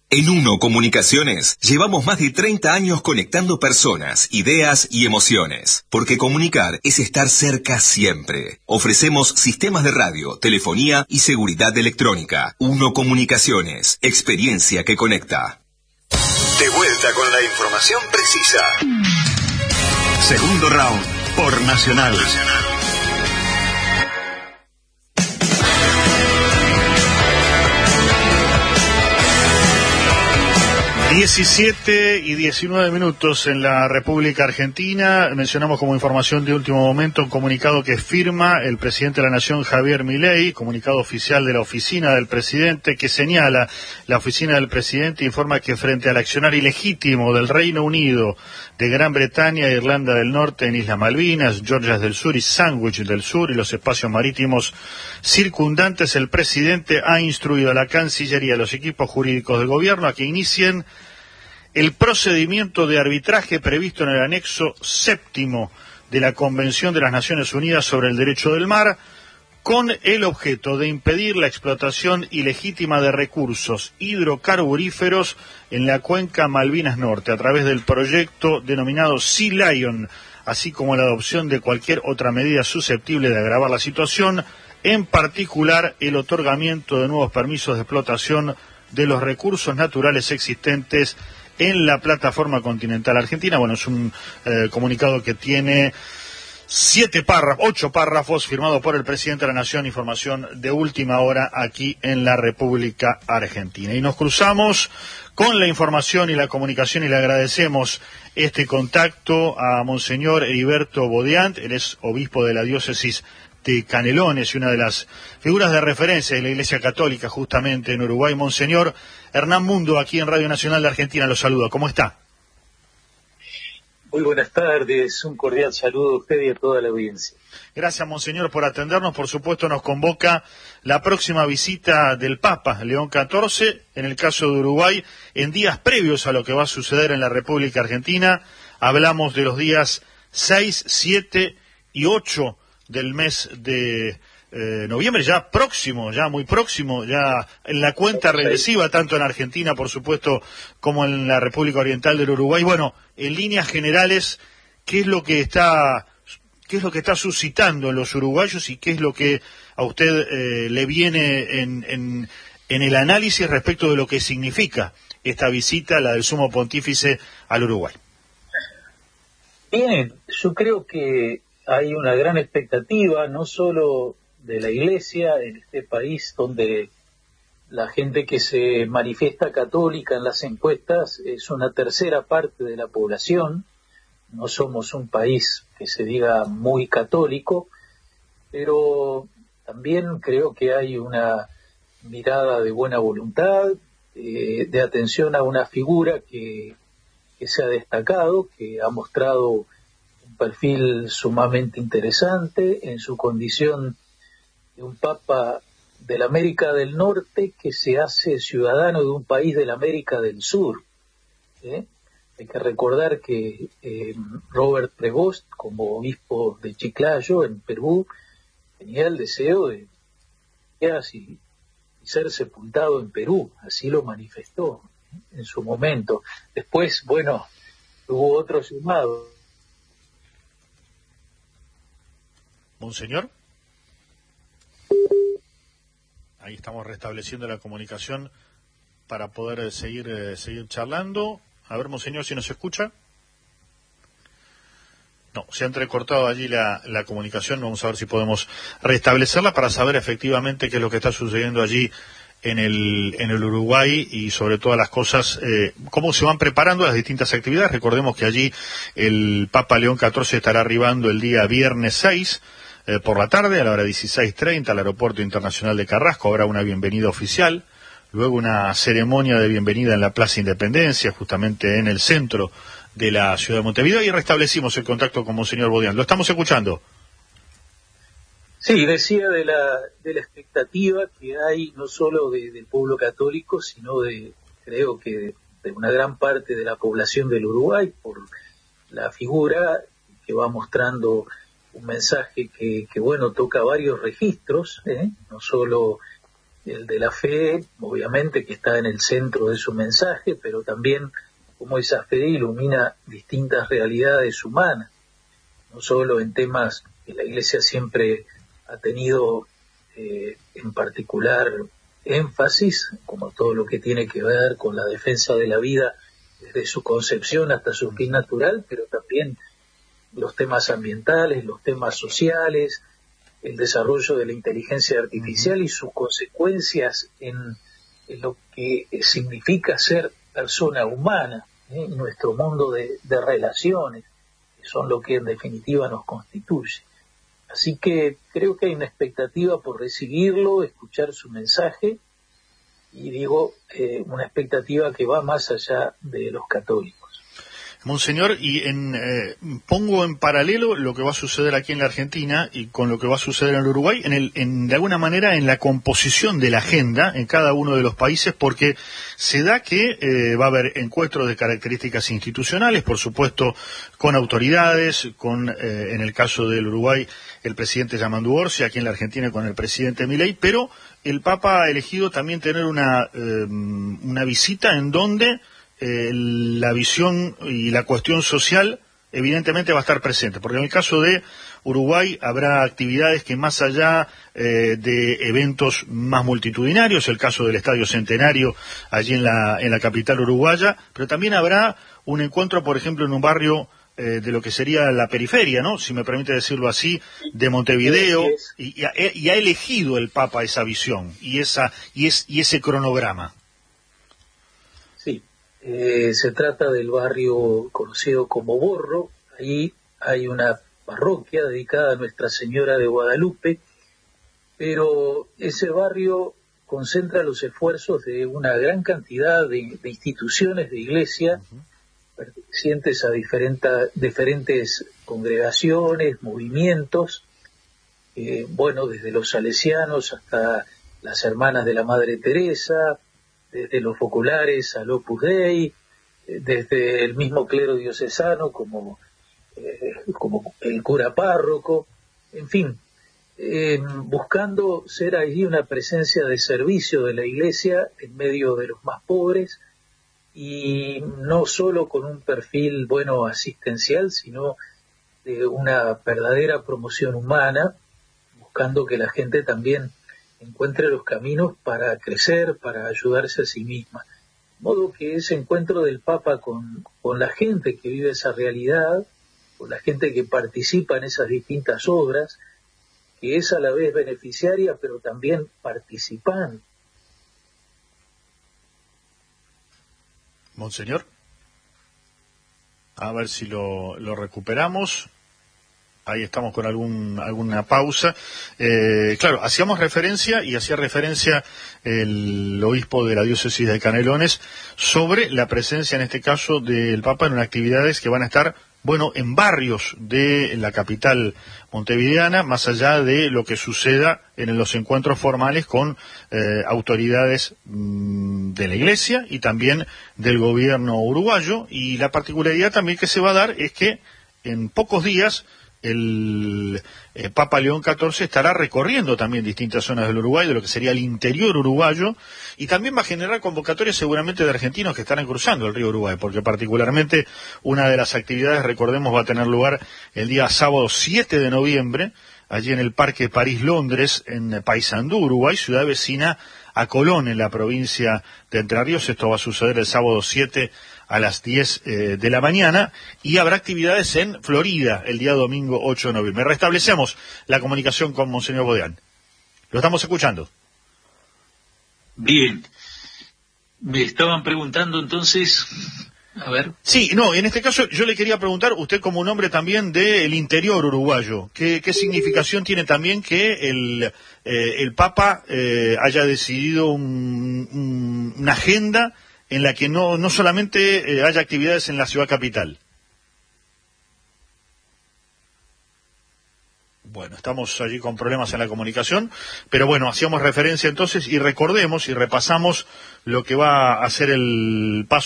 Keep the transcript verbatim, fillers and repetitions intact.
En Uno Comunicaciones llevamos más de treinta años conectando personas, ideas y emociones, porque comunicar es estar cerca siempre. Ofrecemos sistemas de radio, telefonía y seguridad electrónica. Uno Comunicaciones, experiencia que conecta. De vuelta con la información precisa. Segundo round por Nacional. diecisiete y diecinueve minutos en la República Argentina. Mencionamos como información de último momento un comunicado que firma el presidente de la Nación, Javier Milei, comunicado oficial de la oficina del presidente, que señala: la oficina del presidente informa que frente al accionar ilegítimo del Reino Unido, de Gran Bretaña e Irlanda del Norte en Islas Malvinas, Georgias del Sur y Sandwich del Sur y los espacios marítimos circundantes, el presidente ha instruido a la Cancillería y a los equipos jurídicos del gobierno a que inicien el procedimiento de arbitraje previsto en el anexo séptimo de la Convención de las Naciones Unidas sobre el Derecho del Mar, con el objeto de impedir la explotación ilegítima de recursos hidrocarburíferos en la cuenca Malvinas Norte, a través del proyecto denominado Sea Lion, así como la adopción de cualquier otra medida susceptible de agravar la situación, en particular el otorgamiento de nuevos permisos de explotación de los recursos naturales existentes en la plataforma continental argentina. Bueno, es un eh, comunicado que tiene siete párrafos, ocho párrafos, firmado por el presidente de la Nación, información de última hora aquí en la República Argentina. Y nos cruzamos con la información y la comunicación y le agradecemos este contacto a Monseñor Heriberto Bodiant. Él es obispo de la diócesis de Canelones y una de las figuras de referencia de la Iglesia Católica justamente en Uruguay. Monseñor Hernán Mundo, aquí en Radio Nacional de Argentina, lo saluda. ¿Cómo está? Muy buenas tardes, un cordial saludo a usted y a toda la audiencia. Gracias, Monseñor, por atendernos. Por supuesto, nos convoca la próxima visita del Papa León catorce, en el caso de Uruguay, en días previos a lo que va a suceder en la República Argentina. Hablamos de los días seis, siete y ocho del mes de eh, noviembre, ya próximo, ya muy próximo, ya en la cuenta regresiva, tanto en Argentina, por supuesto, como en la República Oriental del Uruguay. Bueno, en líneas generales, ¿qué es lo que está, qué es lo que está suscitando en los uruguayos y qué es lo que a usted eh, le viene en, en, en el análisis respecto de lo que significa esta visita, la del Sumo Pontífice al Uruguay? Bien, yo creo que hay una gran expectativa, no solo de la Iglesia en este país, donde la gente que se manifiesta católica en las encuestas es una tercera parte de la población. No somos un país que se diga muy católico, pero también creo que hay una mirada de buena voluntad, eh, de atención a una figura que, que se ha destacado, que ha mostrado un perfil sumamente interesante en su condición de un papa de la América del Norte que se hace ciudadano de un país de la América del Sur. ¿eh? Hay que recordar que eh, Robert Prevost, como obispo de Chiclayo, en Perú, tenía el deseo de y, y ser sepultado en Perú, así lo manifestó ¿eh? en su momento. Después, bueno, hubo otro llamado. Monseñor. Ahí estamos restableciendo la comunicación para poder eh, seguir eh, seguir charlando. A ver, Monseñor, si nos escucha. No, se ha entrecortado allí la, la comunicación. Vamos a ver si podemos restablecerla para saber efectivamente qué es lo que está sucediendo allí en el en el Uruguay y sobre todas las cosas, eh, cómo se van preparando las distintas actividades. Recordemos que allí el Papa León catorce estará arribando el día viernes seis, Eh, por la tarde, a la hora dieciséis treinta, al Aeropuerto Internacional de Carrasco. Habrá una bienvenida oficial, luego una ceremonia de bienvenida en la Plaza Independencia, justamente en el centro de la ciudad de Montevideo, y restablecimos el contacto con Monseñor Bodiant. ¿Lo estamos escuchando? Sí, decía de la, de la expectativa que hay no solo de, del pueblo católico, sino de, creo que de, de una gran parte de la población del Uruguay, por la figura que va mostrando un mensaje que, que bueno, toca varios registros, ¿eh? no solo el de la fe, obviamente que está en el centro de su mensaje, pero también cómo esa fe ilumina distintas realidades humanas, no solo en temas que la Iglesia siempre ha tenido eh, en particular énfasis, como todo lo que tiene que ver con la defensa de la vida desde su concepción hasta su fin natural, pero también los temas ambientales, los temas sociales, el desarrollo de la inteligencia artificial y sus consecuencias en, en lo que significa ser persona humana, ¿eh? En nuestro mundo de, de relaciones, que son lo que en definitiva nos constituye. Así que creo que hay una expectativa por recibirlo, escuchar su mensaje, y digo, eh, una expectativa que va más allá de los católicos. Monseñor, y en, eh, pongo en paralelo lo que va a suceder aquí en la Argentina y con lo que va a suceder en el Uruguay, en el, en, de alguna manera en la composición de la agenda en cada uno de los países, porque se da que eh, va a haber encuentros de características institucionales, por supuesto con autoridades, con, eh, en el caso del Uruguay, el presidente Yamandu Orsi, aquí en la Argentina con el presidente Milei, pero el Papa ha elegido también tener una, eh, una visita en donde Eh, la visión y la cuestión social evidentemente va a estar presente, porque en el caso de Uruguay habrá actividades que más allá eh, de eventos más multitudinarios, el caso del Estadio Centenario allí en la, en la capital uruguaya, pero también habrá un encuentro, por ejemplo, en un barrio eh, de lo que sería la periferia, ¿no?, si me permite decirlo así, de Montevideo, y, y, ha, y ha elegido el Papa esa visión y, esa, y, es, y ese cronograma. Eh, se trata del barrio conocido como Borro. Ahí hay una parroquia dedicada a Nuestra Señora de Guadalupe, pero ese barrio concentra los esfuerzos de una gran cantidad de, de instituciones de iglesia, uh-huh, pertenecientes a diferentes, diferentes congregaciones, movimientos, eh, bueno, desde los salesianos hasta las hermanas de la Madre Teresa, desde los foculares al Opus Dei, desde el mismo clero diocesano como, eh, como el cura párroco, en fin, eh, buscando ser allí una presencia de servicio de la Iglesia en medio de los más pobres, y no solo con un perfil, bueno, asistencial, sino de una verdadera promoción humana, buscando que la gente también encuentre los caminos para crecer, para ayudarse a sí misma. De modo que ese encuentro del Papa con, con la gente que vive esa realidad, con la gente que participa en esas distintas obras, que es a la vez beneficiaria, pero también participante. Monseñor, a ver si lo, lo recuperamos. Ahí estamos con algún, alguna pausa. Eh, claro, hacíamos referencia, y hacía referencia el obispo de la diócesis de Canelones, sobre la presencia, en este caso, del Papa en unas actividades que van a estar, bueno, en barrios de la capital montevideana, más allá de lo que suceda en los encuentros formales con eh, autoridades mmm, de la Iglesia y también del gobierno uruguayo. Y la particularidad también que se va a dar es que en pocos días el eh, Papa León catorce estará recorriendo también distintas zonas del Uruguay, de lo que sería el interior uruguayo, y también va a generar convocatorias seguramente de argentinos que estarán cruzando el río Uruguay, porque particularmente una de las actividades, recordemos, va a tener lugar el día sábado siete de noviembre, allí en el Parque París-Londres, en Paysandú, Uruguay, ciudad vecina a Colón, en la provincia de Entre Ríos. Esto va a suceder el sábado siete a las diez eh, de la mañana, y habrá actividades en Florida el día domingo ocho de noviembre. Restablecemos la comunicación con Monseñor Bodeán. Lo estamos escuchando. Bien. Me estaban preguntando entonces, a ver. Sí, no, en este caso yo le quería preguntar, usted como un hombre también del interior uruguayo, ¿qué, qué significación tiene también que el, eh, el Papa eh, haya decidido un, un, una agenda en la que no, no solamente eh, haya actividades en la ciudad capital? Bueno, estamos allí con problemas en la comunicación, pero bueno, hacíamos referencia entonces, y recordemos y repasamos lo que va a ser el paso